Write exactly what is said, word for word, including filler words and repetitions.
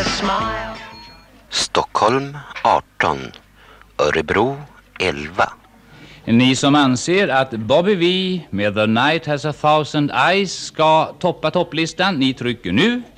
smile. Stockholm arton, Örebro elva. Ni som anser att Bobby V med The Night Has a Thousand Eyes ska toppa topplistan, ni trycker nu.